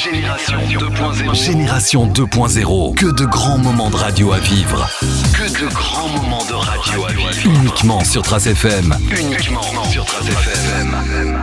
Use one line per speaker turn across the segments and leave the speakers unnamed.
Génération 2.0. Génération 2.0. Que de grands moments de radio à vivre. Que de grands moments de radio à vivre. Uniquement sur Trace FM. Uniquement sur Trace FM.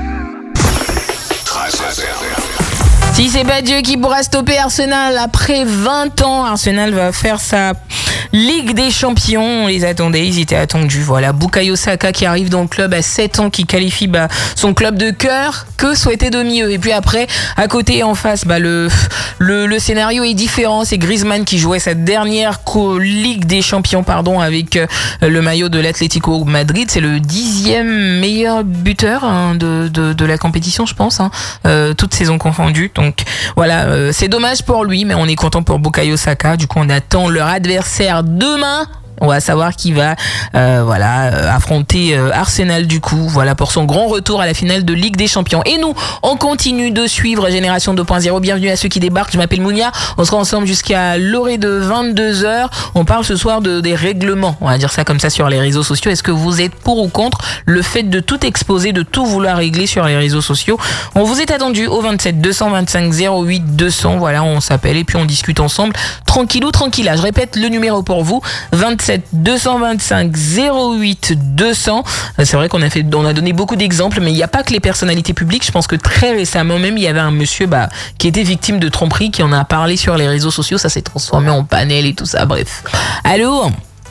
Trace FM.
Si c'est pas Dieu qui pourra stopper Arsenal, après 20 ans, Arsenal va faire sa Ligue des Champions. On les attendait, ils étaient attendus. Voilà, Bukayo Saka qui arrive dans le club à 7 ans, qui qualifie son club de cœur. Que souhaiter de mieux? Et puis après, à côté et en face, le scénario est différent. C'est Griezmann qui jouait sa dernière Ligue des Champions, avec le maillot de l'Atlético Madrid. C'est le 10e meilleur buteur de la compétition, je pense, toutes saisons confondues. Donc voilà, c'est dommage pour lui, mais on est content pour Bukayo Saka. Du coup, on attend leur adversaire demain. On va savoir qui va affronter Arsenal du coup, pour son grand retour à la finale de Ligue des Champions. Et nous, on continue de suivre Génération 2.0. Bienvenue à ceux qui débarquent. Je m'appelle Mounia. On sera ensemble jusqu'à l'orée de 22h. On parle ce soir des règlements. On va dire ça comme ça sur les réseaux sociaux. Est-ce que vous êtes pour ou contre le fait de tout exposer, de tout vouloir régler sur les réseaux sociaux? On vous est attendu au 27 225 08 200. Voilà, on s'appelle et puis on discute ensemble. Tranquillou, tranquilla. Je répète le numéro pour vous. 27 225 08 200. C'est vrai qu'on a donné beaucoup d'exemples, mais il n'y a pas que les personnalités publiques. Je pense que très récemment même, il y avait un monsieur qui était victime de tromperie, qui en a parlé sur les réseaux sociaux. Ça s'est transformé en panel et tout ça. Bref. Allô?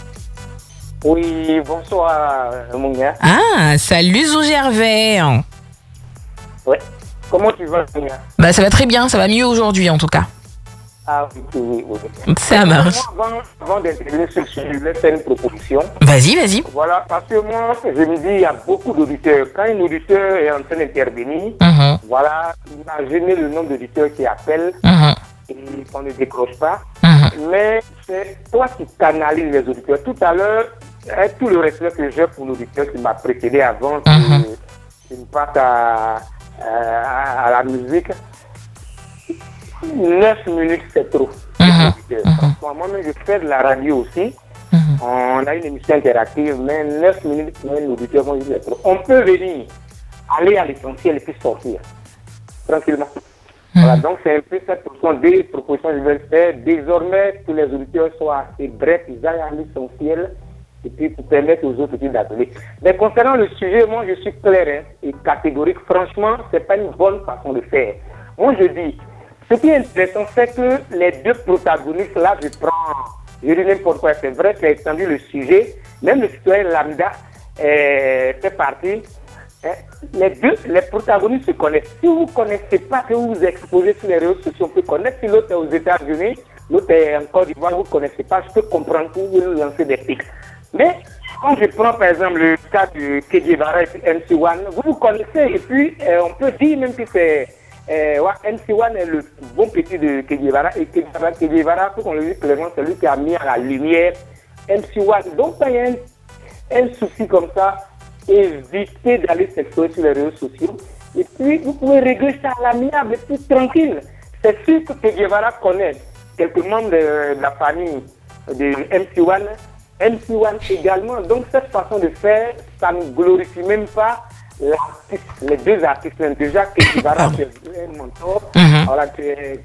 Oui, bonsoir, mon gars.
Ah, salut Zou Gervais.
Ouais. Comment tu vas, mon gars?
Ça va très bien. Ça va mieux aujourd'hui, en tout cas.
Ah oui.
Ça marche.
Avant d'intervenir sur ce sujet, je vais faire une proposition.
Vas-y.
Voilà, parce que moi, je me dis, il y a beaucoup d'auditeurs. Quand un auditeur est en train d'intervenir, imaginez le nombre d'auditeurs qui appellent et qu'on ne décroche pas. Mais c'est toi qui canalises les auditeurs. Tout à l'heure, avec tout le respect que j'ai pour l'auditeur qui m'a précédé avant qu'il parte à la musique, 9 minutes, c'est trop. Moi-même, je fais de la radio aussi. On a une émission interactive, mais 9 minutes pour un auditeur, c'est trop. On peut venir, aller à l'essentiel et puis sortir. Tranquillement. Voilà, donc c'est un peu cette des propositions que je vais faire. Désormais, que les auditeurs soient assez brefs, ils aillent à l'essentiel et puis pour permettre aux autres d'appeler. Mais concernant le sujet, moi, je suis clair et catégorique. Franchement, c'est pas une bonne façon de faire. Moi, je dis, ce qui est intéressant, c'est que les deux protagonistes, là, je dis n'importe quoi, c'est vrai qu'il a extendu le sujet, même le citoyen lambda fait partie. Les protagonistes se connaissent. Si vous ne connaissez pas, que vous vous exposez sur les réseaux sociaux, on peut connaître. Si l'autre est aux États-Unis, l'autre est en Côte d'Ivoire, vous ne connaissez pas, je peux comprendre que vous voulez nous lancer des pics. Mais quand je prends par exemple le cas de Che Guevara et MC1, vous connaissez, et puis on peut dire même que c'est. MC1 est le bon petit de Che Guevara, et Che Guevara, pour qu'on le dise clairement, c'est lui qui a mis à la lumière MC1. Donc, quand il y a un souci comme ça, évitez d'aller s'exposer sur les réseaux sociaux, et puis vous pouvez régler ça à l'amiable et puis tranquille. C'est sûr que Che Guevara connaît quelques membres de la famille de MC1, MC1 également. Donc, cette façon de faire, ça ne glorifie même pas les deux artistes. Déjà, Che Guevara, c'est un mentor, voilà, tu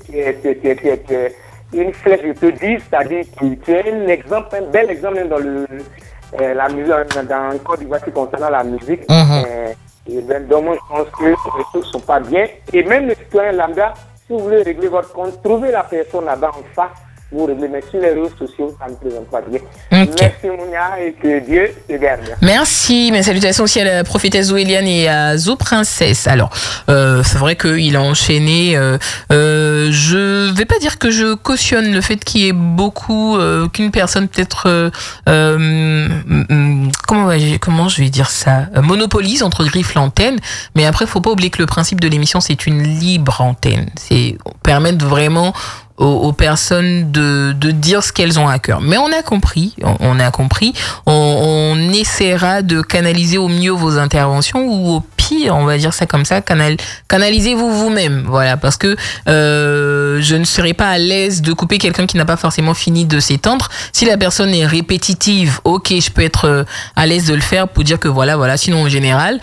es une flèche, je te dis, c'est-à-dire que tu es un exemple, un bel exemple dans la musique, dans le Côte d'Ivoire concernant la musique. Donc, moi, je pense que les choses ne sont pas bien. Et même le citoyen lambda, si vous voulez régler votre compte, trouvez la personne là-bas en face. Vous réglez, mais sur les réseaux sociaux, ça ne présente pas bien. Okay. Merci Mounia et que Dieu te garde.
Merci, mes salutations aussi à la prophétesse Zoéliane et à Zo Princesse. Alors, c'est vrai qu'il a enchaîné. Je vais pas dire que je cautionne le fait qu'il y ait beaucoup, qu'une personne peut-être, comment je vais dire ça, monopolise entre griffes l'antenne. Mais après, faut pas oublier que le principe de l'émission, c'est une libre antenne. C'est permettre vraiment aux personnes de dire ce qu'elles ont à cœur. Mais on a compris. On essaiera de canaliser au mieux vos interventions ou au pire pire, on va dire ça comme ça. Canalisez-vous vous-même, voilà, parce que je ne serais pas à l'aise de couper quelqu'un qui n'a pas forcément fini de s'étendre. Si la personne est répétitive, ok, je peux être à l'aise de le faire pour dire que voilà. Sinon, en général,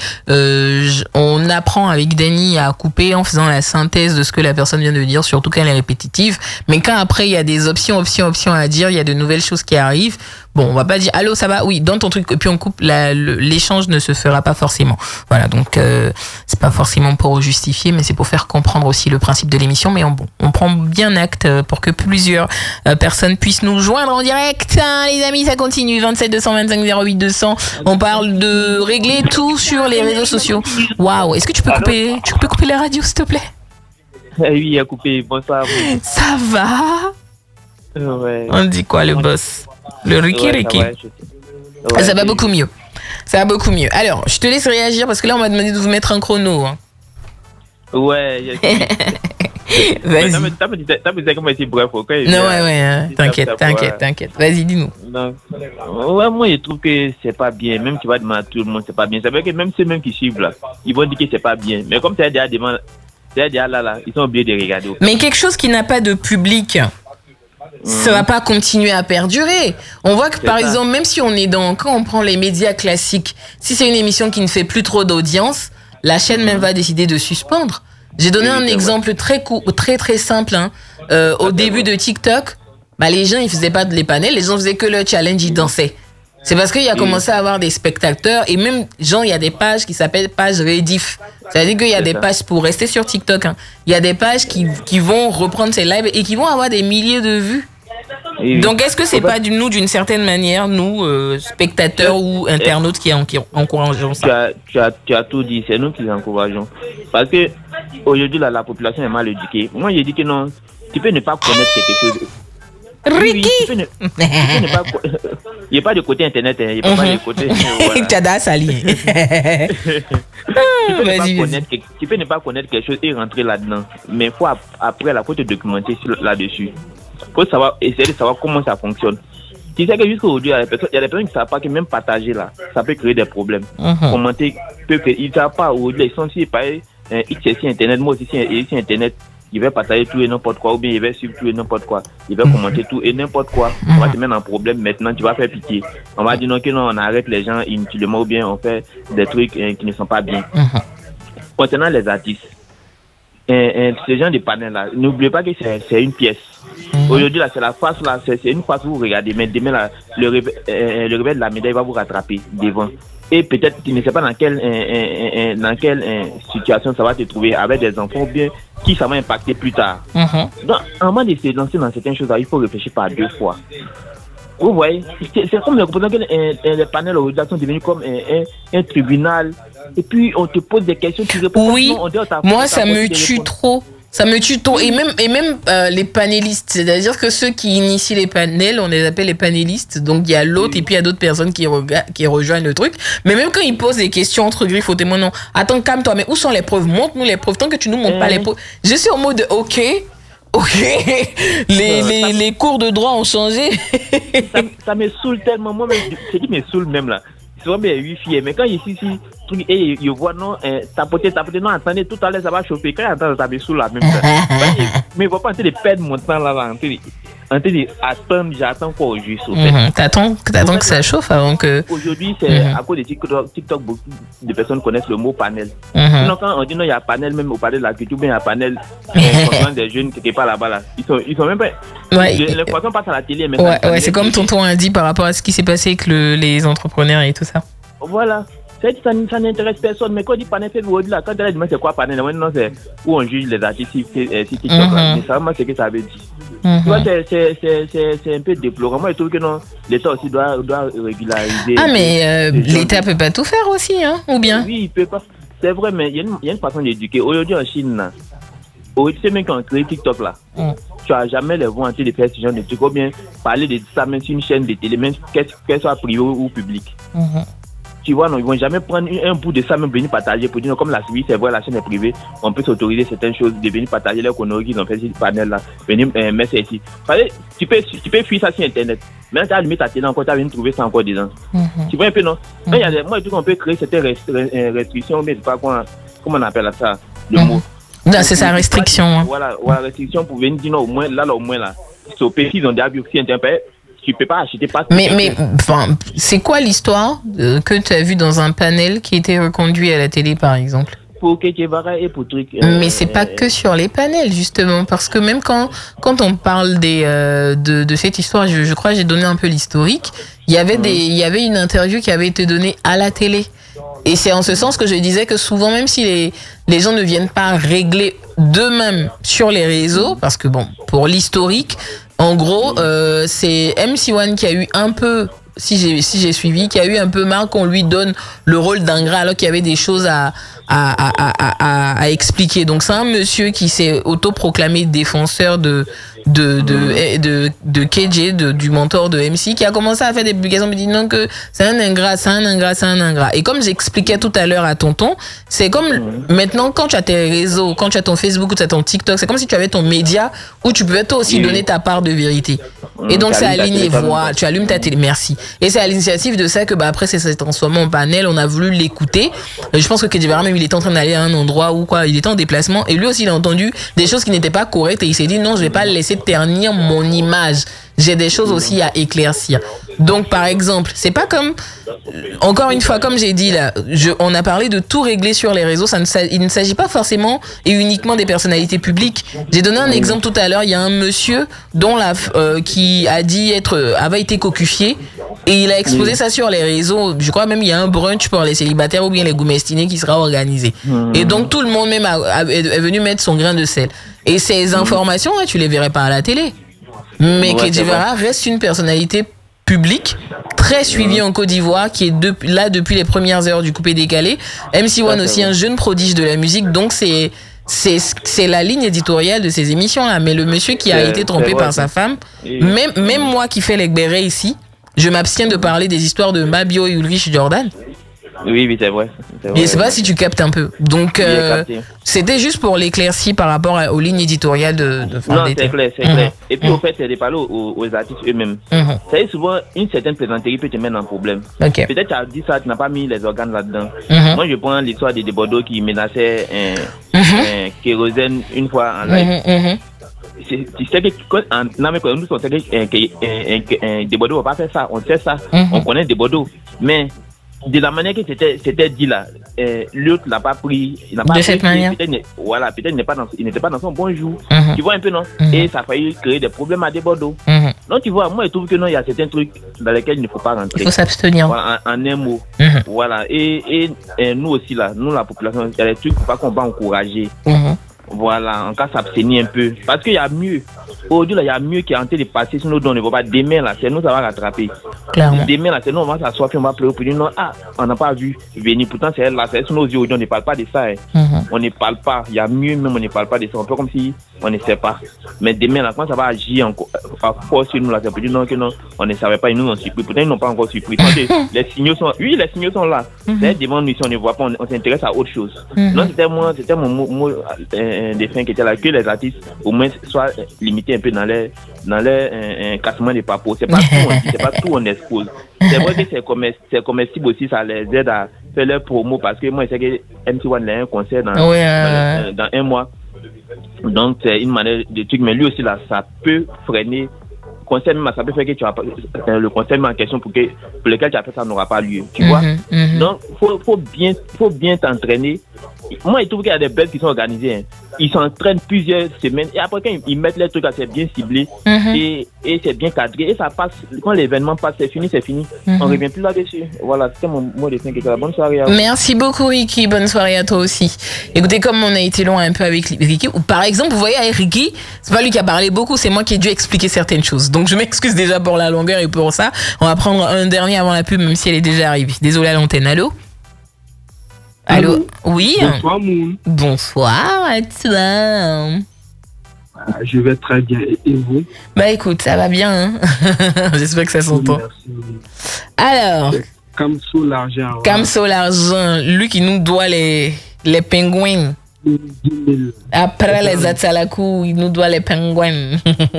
on apprend avec Dany à couper en faisant la synthèse de ce que la personne vient de dire, surtout quand elle est répétitive. Mais quand après, il y a des options à dire, il y a de nouvelles choses qui arrivent. Bon, on va pas dire allô, ça va, oui, dans ton truc, et puis on coupe, l'échange ne se fera pas forcément. Voilà, donc c'est pas forcément pour justifier, mais c'est pour faire comprendre aussi le principe de l'émission. Mais on prend bien acte pour que plusieurs personnes puissent nous joindre en direct. Hein, les amis, ça continue. 27 225 08 200. On parle de régler tout sur les réseaux sociaux. Waouh, est-ce que tu peux couper la radio, s'il te plaît?
Oui, il a coupé. Bonsoir.
Ça va?
Ouais.
On dit quoi, le boss? Le Riki. Ça va beaucoup mieux. Alors, je te laisse réagir parce que là, on m'a demandé de vous mettre un chrono. Hein.
Ouais.
Vas-y.
T'as me dit comment c'est bref, ok?
Non, ouais. T'inquiète. Vas-y, dis-nous.
Ouais, moi, je trouve que c'est pas bien. Même tu vas demander à tout le monde, c'est pas bien. C'est vrai que même ceux qui suivent là, ils vont dire que c'est pas bien. Mais comme tu as déjà demandé, là, ils sont obligés de regarder.
Mais quelque chose qui n'a pas de public, ça va pas continuer à perdurer. On voit que par exemple, même si quand on prend les médias classiques, si c'est une émission qui ne fait plus trop d'audience, la chaîne même va décider de suspendre. J'ai donné un exemple très simple. Au début de TikTok, les gens ils faisaient pas les panels, les gens faisaient que le challenge, ils dansaient. C'est parce qu'il y a commencé à avoir des spectateurs et même il y a des pages qui s'appellent pages rediff. C'est-à-dire qu'il y a des pages pour rester sur TikTok. Il y a des pages qui vont reprendre ces lives et qui vont avoir des milliers de vues. Donc est-ce que c'est pas d'une certaine manière, nous, spectateurs ou internautes qui encourageons ça?
Tu as tout dit, c'est nous qui les encourageons. Parce que aujourd'hui la population est mal éduquée. Moi j'ai dit que non, tu peux ne pas connaître quelque chose.
Ricky,
tu peux il n'y a pas de côté internet, il n'y a pas de côté.
Tchada Sali.
Tu peux ne pas connaître quelque chose et rentrer là-dedans. Mais après, il faut te documenter là-dessus. Il faut essayer de savoir comment ça fonctionne. Tu sais que jusqu'à aujourd'hui, il y a des personnes qui ne savent pas que même partager là, ça peut créer des problèmes. Commenter, ils ne savent pas aujourd'hui, ils sont si ici internet, moi aussi ici internet. Il va partager tout et n'importe quoi, ou bien il va suivre tout et n'importe quoi. Il va commenter tout et n'importe quoi. On va te mettre en problème maintenant, tu vas faire pitié. On va dire non, on arrête les gens inutilement, ou bien on fait des trucs qui ne sont pas bien. Concernant les artistes, ce genre de panel-là, n'oubliez pas que c'est une pièce. Aujourd'hui, là, c'est la face, là, c'est une face que vous regardez, mais demain, là, le revers de la médaille va vous rattraper devant. Et peut-être tu ne sais pas dans quelle situation ça va te trouver avec des enfants ou bien qui ça va impacter plus tard. Donc, avant de se lancer dans certaines choses, il faut réfléchir par deux fois. Vous voyez, c'est comme les représentants que les panels aujourd'hui sont devenus comme un tribunal. Et puis on te pose des questions, tu réponds.
Oui, moi ça me tue trop. Ça me tue trop. Et même les panélistes, c'est-à-dire que ceux qui initient les panels, on les appelle les panélistes. Donc il y a l'autre et puis il y a d'autres personnes qui rejoignent le truc. Mais même quand ils posent des questions entre griffes au témoin, non, attends, calme-toi, mais où sont les preuves? Montre-nous les preuves. Tant que tu nous montres pas les preuves. Je suis en mode de OK. Les cours de droit ont changé.
ça me saoule tellement. Moi-même, c'est qui me saoule même là. C'est vraiment Wi-Fi. Mais quand ici, et je vois non, tapoter, non, attendez, tout à l'heure ça va chauffer. Quand j'entends ça me saoule là même. Mais il ne faut pas en train de perdre mon temps là. En train j'attends quoi au juste.
T'attends que ça chauffe avant que.
Aujourd'hui, c'est à cause de TikTok, beaucoup de personnes connaissent le mot panel. Sinon, quand on dit non, il y a panel même au palais de la culture, il y a panel concernant des jeunes qui sont pas là-bas là. Ils sont même pas. L'information passe à la télé. Mais
c'est comme tonton a dit par rapport à ce qui s'est passé avec les entrepreneurs et tout ça.
Voilà. Ça n'intéresse personne, mais quand on dit panel fait là, quand on dit c'est quoi panel, non, c'est où on juge les artistes si TikTok là. Mais ça vraiment ce que ça veut dire. Tu vois, c'est un peu déplorant. Moi je trouve que non, l'État aussi doit régulariser.
Ah mais l'État peut pas tout faire aussi, hein, ou bien?
Oui, il peut pas. C'est vrai, mais il y a une façon d'éduquer. Aujourd'hui en Chine là, tu sais même quand on crée TikTok là, tu as jamais les voix en train de faire ce genre de trucs, ou bien parler de ça même sur une chaîne de télé, même qu'elle soit privée ou publique. Tu vois, non, ils vont jamais prendre un bout de ça, même venir partager pour dire, non, comme la oui, c'est vrai, la chaîne est privée, on peut s'autoriser certaines choses, de venir partager les conneries qu'ils ont fait sur le panel là, venir mettre ça ici. Tu peux fuir ça sur Internet. Maintenant, tu as limite ta télé encore, tu as venir trouver ça encore dedans. Tu vois un peu, non? Il y a des mots et tout qu'on peut créer certaines restrictions, mais je sais pas comment on appelle ça, le mot.
Non, c'est sa restriction.
Voilà, restriction pour venir dire, non, au moins, c'est au pays, ils ont déjà vu sur Internet. Tu peux pas acheter pas.
Mais enfin, c'est quoi l'histoire que tu as vu dans un panel qui était reconduit à la télé, par exemple?
Pour Kekevara et pour truc.
Mais c'est pas que sur les panels, justement, parce que même quand on parle de cette histoire, je crois que j'ai donné un peu l'historique. Il y avait une interview qui avait été donnée à la télé. Et c'est en ce sens que je disais que souvent, même si les gens ne viennent pas régler d'eux-mêmes sur les réseaux, parce que bon, pour l'historique, en gros, c'est MC1 qui a eu un peu, si j'ai suivi, qui a eu un peu marre qu'on lui donne le rôle d'ingrat alors qu'il y avait des choses à expliquer. Donc c'est un monsieur qui s'est autoproclamé défenseur de KJ, du mentor de MC, qui a commencé à faire des publications me dit non que c'est un ingrat. Et comme j'expliquais tout à l'heure à Tonton, c'est comme maintenant quand tu as tes réseaux, quand tu as ton Facebook ou tu as ton TikTok, c'est comme si tu avais ton média où tu pouvais toi aussi donner ta part de vérité. Et donc c'est aligné, voilà, tu allumes ta télé, merci. Et c'est à l'initiative de ça que après c'est s'est transformé en panel, on a voulu l'écouter. Je pense que KJ Vera même il était en train d'aller à un endroit où quoi, il était en déplacement et lui aussi il a entendu des choses qui n'étaient pas correctes et il s'est dit non, je vais pas le laisser ternir mon image. J'ai des choses aussi à éclaircir. Donc par exemple, c'est pas comme encore une fois comme j'ai dit là, on a parlé de tout régler sur les réseaux, il ne s'agit pas forcément et uniquement des personnalités publiques. J'ai donné un exemple tout à l'heure, il y a un monsieur dont qui a dit avait été cocufié et il a exposé ça sur les réseaux. Je crois même il y a un brunch pour les célibataires ou bien les goumestinés qui sera organisé. Et donc tout le monde même est venu mettre son grain de sel. Et ces informations, tu les verrais pas à la télé. Mais KJ Vera reste une personnalité publique très suivie en Côte d'Ivoire qui est là depuis les premières heures du coupé décalé. MC1 aussi un jeune prodige de la musique, donc c'est la ligne éditoriale de ces émissions là. Mais le monsieur qui a été trompé par sa femme, même moi qui fais l'Egbéré ici, je m'abstiens de parler des histoires de Mabio et Ulrich Jordan.
Oui, c'est vrai.
Je ne sais pas si tu captes un peu. Donc, c'était juste pour l'éclaircir par rapport aux lignes éditoriales de
Non, c'est clair. Et puis, au fait, c'est de parler aux artistes eux-mêmes. Ça veut souvent, une certaine plaisanterie peut te mettre en problème.
Okay.
Peut-être tu as dit ça, tu n'as pas mis les organes là-dedans. Moi, je prends l'histoire de Bordeaux qui menaçait un kérosène une fois en live. Tu sais que nous, on sait que des Bordeaux ne va pas faire ça. On sait ça. On connaît des Bordeaux. Mais de la manière que c'était dit là, l'autre l'a pas pris. Il n'a pas
de cette manière.
Peut-être il n'était pas dans son bon jour. Tu vois un peu, non? Et ça a failli créer des problèmes à des Bordeaux. Donc, tu vois, moi, je trouve que non, il y a certains trucs dans lesquels il ne faut pas rentrer.
Il faut s'abstenir.
Voilà, en un mot. Voilà. Et nous aussi, là, nous, la population, il y a des trucs pas qu'on va encourager. Voilà, en cas s'abstenir un peu. Parce qu'il y a mieux. Aujourd'hui, là, il y a mieux qui est en train de passer sur nos dons. On ne va pas. Demain, là, c'est nous, ça va rattraper.
Clairement.
Demain, là, c'est nous, on va s'asseoir, puis on va pleurer pour dire non, on n'a pas vu venir. Pourtant, c'est elle, là, c'est sur nos yeux. On ne parle pas de ça. On ne parle pas. Il y a mieux, même, on ne parle pas de ça. Un peu comme si on ne sait pas. Mais demain, là, quand ça va agir encore sur nous, là, c'est pour dire non, que non, on ne savait pas. Ils nous ont surpris. Pourtant, ils n'ont pas encore surpris. Les signaux sont là. C'est devant nous, si on ne voit pas, on s'intéresse à autre chose. Non, c'était mon mot de fin qui était là, que les artistes au moins soient limités un peu dans les cassements de papo. C'est pas tout on dit, c'est pas tout on expose. C'est vrai que c'est comestible aussi, ça les aide à faire leur promo parce que moi je sais que MC1 a un concert dans un mois. Donc c'est une manière de truc, mais lui aussi là ça peut freiner concert même, ça peut faire que tu as le concert en question pour lequel tu as fait ça n'aura pas lieu, tu vois. Donc faut bien t'entraîner. Moi je trouve qu'il y a des bêtes qui sont organisées, ils s'entraînent plusieurs semaines et après quand ils mettent les trucs assez bien ciblés et c'est bien cadré et ça passe, quand l'événement passe c'est fini, on revient plus là-dessus. Voilà, c'était mon mot de fin. Bonne soirée à vous.
Merci beaucoup Ricky, bonne soirée à toi aussi. Écoutez, comme on a été loin un peu avec Ricky, ou par exemple vous voyez avec Ricky, c'est pas lui qui a parlé beaucoup, c'est moi qui ai dû expliquer certaines choses, donc je m'excuse déjà pour la longueur et pour ça. On va prendre un dernier avant la pub même si elle est déjà arrivée. Désolé à l'antenne. Allô? Oui.
Bonsoir Moon.
Bonsoir à toi.
Je vais très bien. Et vous?
Bah écoute, ça va bien. Hein. J'espère que ça s'entend.
Merci.
Alors,
Kamso l'argent.
Kamso l'argent, lui qui nous doit les pingouins.
10 000.
Après les Atsalakou, il nous doit les pingouins.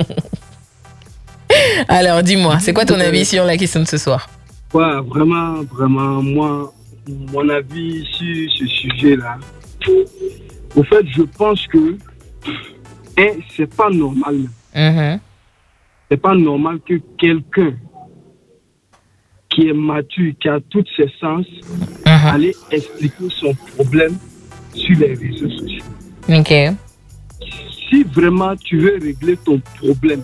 Alors, dis-moi, c'est quoi ton avis sur la question de ce soir?
Ouais, vraiment, moi, mon avis sur ce sujet-là, au fait, je pense que c'est pas normal. C'est pas normal que quelqu'un qui est mature, qui a tous ses sens, aller expliquer son problème sur les réseaux sociaux.
Ok.
Si vraiment tu veux régler ton problème,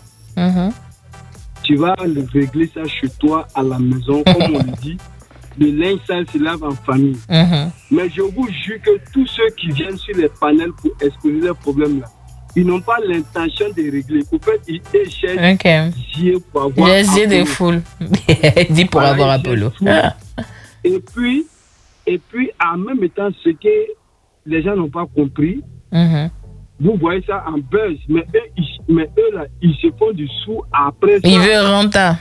tu vas le régler ça chez toi à la maison, comme on le dit. Le linge sale se lave en famille. Mais je vous jure que tous ceux qui viennent sur les panels pour exposer leurs problèmes là, ils n'ont pas l'intention de régler. En fait, ils cherchent pour avoir
les yeux des foules. Dit pour avoir Apollo.
Et puis, en même temps, ce que les gens n'ont pas compris, vous voyez ça en buzz, mais eux là, ils se font du sou après ça.
Ils veulent renta.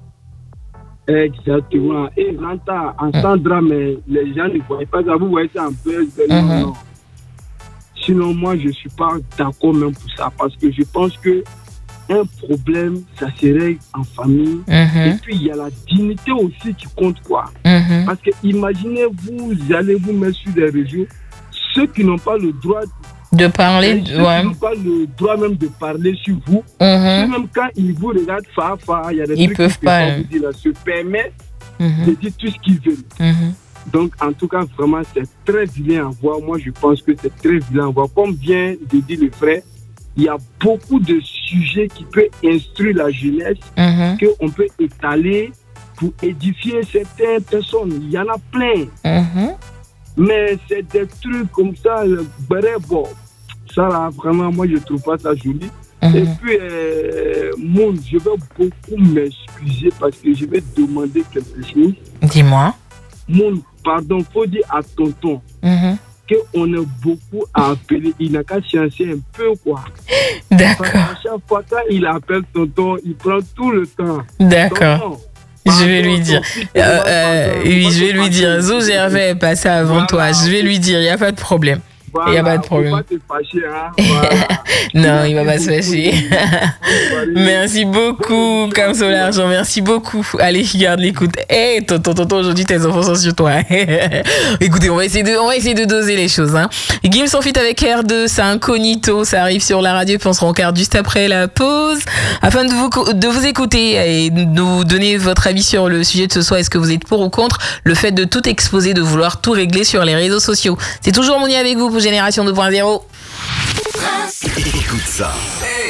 Exactement. Et renta en Sandra, mais les gens ne voient pas ça. Vous voyez ça en buzz. Non. Sinon, moi, je ne suis pas d'accord même pour ça, parce que je pense que un problème, ça se règle en famille. Et puis, il y a la dignité aussi qui compte, quoi. Parce que imaginez, vous allez vous mettre sur des réseaux, ceux qui n'ont pas le droit
de parler,
ceux qui n'ont pas le droit même de parler sur vous. Même quand ils vous regardent il y a des trucs
peuvent pas.
Ils se permettent de dire tout ce qu'ils veulent. Donc, en tout cas, vraiment, c'est très vilain à voir. Moi, je pense que c'est très vilain à voir. Comme vient de dire le frère, il y a beaucoup de sujets qui peuvent instruire la jeunesse, qu'on peut étaler pour édifier certaines personnes. Il y en a plein. Mais c'est des trucs comme ça, bon, ça là, vraiment, moi, je trouve pas ça joli. Et puis, je vais beaucoup m'excuser parce que je vais demander quelque chose.
Dis-moi.
Pardon, faut dire à tonton qu'on a beaucoup à appeler. Il n'a qu'à chercher un peu, quoi.
D'accord.
À chaque fois qu'il appelle tonton, il prend tout le temps.
D'accord. Je vais lui dire. Oui, je vais lui dire. Zo Gervais est passé avant toi. Je vais lui dire, il n'y a pas de problème. Il n'y a pas de problème.
Faut pas te fâcher, hein. Voilà.
Non, il ne va pas se fâcher. Merci beaucoup, Kamso l'argent. Merci beaucoup. Allez, garde l'écoute. Hé, tonton, aujourd'hui, tes enfants sont sur toi. Écoutez, on va essayer de doser les choses. Hein. Gims en fit avec R2, c'est Incognito. Ça arrive sur la radio, puis on se rencarde juste après la pause. Afin de vous écouter et de nous donner votre avis sur le sujet de ce soir. Est-ce que vous êtes pour ou contre le fait de tout exposer, de vouloir tout régler sur les réseaux sociaux? C'est toujours Mouni avec vous pour Génération 2.0.
Écoute ça.